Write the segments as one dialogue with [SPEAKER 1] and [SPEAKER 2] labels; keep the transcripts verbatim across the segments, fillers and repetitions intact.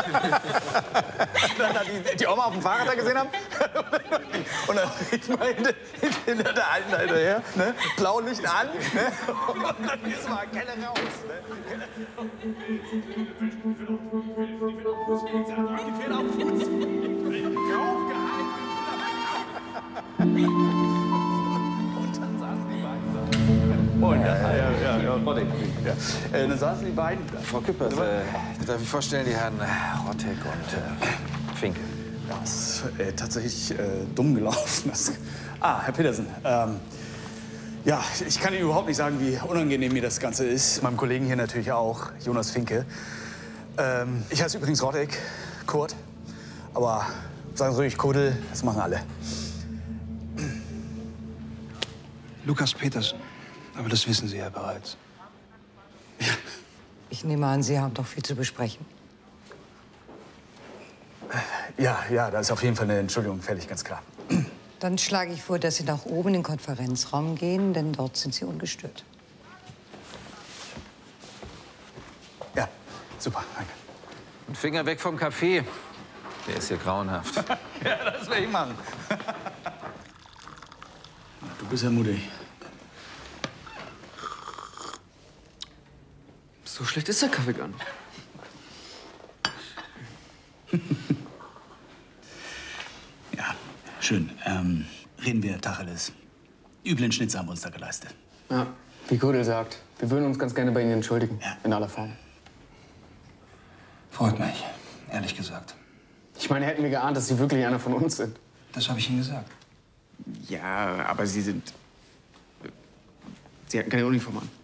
[SPEAKER 1] Dann hat die, die Oma auf dem Fahrrad da gesehen haben. Und dann riecht man hinter, hinter der Alten da hinterher, ne? Blaulicht an, ne? Und dann ist mal Kelle raus. Ne? Kelle. Und dann saßen die beiden da. Moin, ja, ja, ja, ja, Rottek. Ja. Äh, dann saßen die beiden da.
[SPEAKER 2] Frau Küppers, äh, darf ich vorstellen, die Herren Rottek und äh, Finke.
[SPEAKER 1] Ja, es ist äh, tatsächlich äh, dumm gelaufen. Das, ah, Herr Petersen, ähm, ja, ich kann Ihnen überhaupt nicht sagen, wie unangenehm mir das Ganze ist. Meinem Kollegen hier natürlich auch, Jonas Finke. Ähm, ich heiße übrigens Rottek, Kurt. Aber sagen Sie ruhig Kudel, das machen alle.
[SPEAKER 3] Lukas Petersen. Aber das wissen Sie ja bereits.
[SPEAKER 4] Ich nehme an, Sie haben doch viel zu besprechen.
[SPEAKER 1] Ja, ja, da ist auf jeden Fall eine Entschuldigung fällig, ganz klar.
[SPEAKER 4] Dann schlage ich vor, dass Sie nach oben in den Konferenzraum gehen, denn dort sind Sie ungestört.
[SPEAKER 1] Ja, super, danke.
[SPEAKER 2] Und Finger weg vom Café. Der ist hier grauenhaft.
[SPEAKER 1] Ja, das will ich machen. Du bist ja mutig.
[SPEAKER 5] So schlecht ist der Kaffee gar nicht.
[SPEAKER 1] Ja, schön. Ähm, reden wir Tacheles. Üblen Schnitzer haben wir uns da geleistet.
[SPEAKER 5] Ja, wie Kudel sagt, wir würden uns ganz gerne bei Ihnen entschuldigen.
[SPEAKER 1] Ja.
[SPEAKER 5] In aller Form.
[SPEAKER 3] Freut mich, ehrlich gesagt.
[SPEAKER 5] Ich meine, hätten wir geahnt, dass Sie wirklich einer von uns sind.
[SPEAKER 3] Das habe ich Ihnen gesagt.
[SPEAKER 5] Ja, aber Sie sind... Sie hatten keine Uniform an.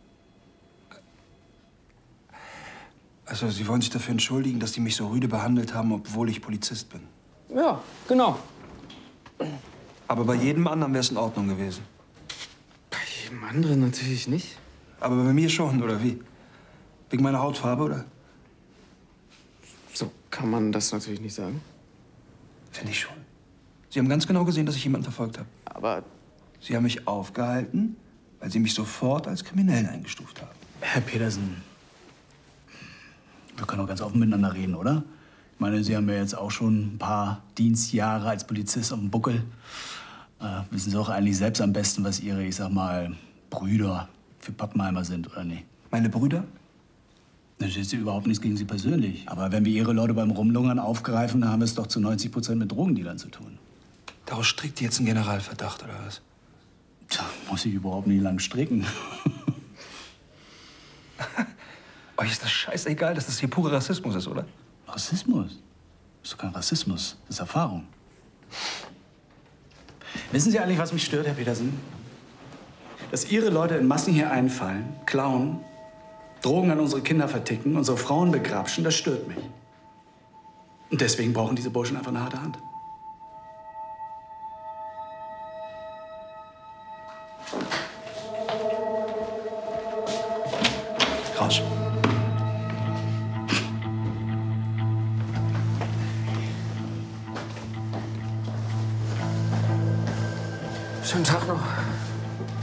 [SPEAKER 3] Also, Sie wollen sich dafür entschuldigen, dass die mich so rüde behandelt haben, obwohl ich Polizist bin.
[SPEAKER 5] Ja, genau.
[SPEAKER 3] Aber bei jedem anderen wäre es in Ordnung gewesen.
[SPEAKER 5] Bei jedem anderen natürlich nicht.
[SPEAKER 3] Aber bei mir schon, oder wie? Wegen meiner Hautfarbe, oder?
[SPEAKER 5] So kann man das natürlich nicht sagen.
[SPEAKER 3] Finde ich schon. Sie haben ganz genau gesehen, dass ich jemanden verfolgt habe.
[SPEAKER 5] Aber
[SPEAKER 3] Sie haben mich aufgehalten, weil Sie mich sofort als Kriminellen eingestuft haben.
[SPEAKER 1] Herr Petersen, wir können doch ganz offen miteinander reden, oder? Ich meine, Sie haben ja jetzt auch schon ein paar Dienstjahre als Polizist auf dem Buckel. Äh, wissen Sie auch eigentlich selbst am besten, was Ihre, ich sag mal, Brüder für Pappenheimer sind, oder nicht?
[SPEAKER 3] Meine Brüder?
[SPEAKER 1] Das ist überhaupt nichts gegen Sie persönlich. Aber wenn wir Ihre Leute beim Rumlungern aufgreifen, dann haben wir es doch zu neunzig Prozent mit Drogendealern zu tun.
[SPEAKER 3] Daraus strickt jetzt ein Generalverdacht, oder was?
[SPEAKER 1] Tja, muss ich überhaupt nicht lang stricken.
[SPEAKER 3] Euch ist das scheißegal, dass das hier purer Rassismus ist, oder?
[SPEAKER 1] Rassismus? Das ist doch kein Rassismus. Das ist Erfahrung. Wissen Sie eigentlich, was mich stört, Herr Petersen? Dass Ihre Leute in Massen hier einfallen, klauen, Drogen an unsere Kinder verticken, unsere Frauen begrapschen, das stört mich. Und deswegen brauchen diese Burschen einfach eine harte Hand.
[SPEAKER 3] Raus.
[SPEAKER 5] schönen Tag noch.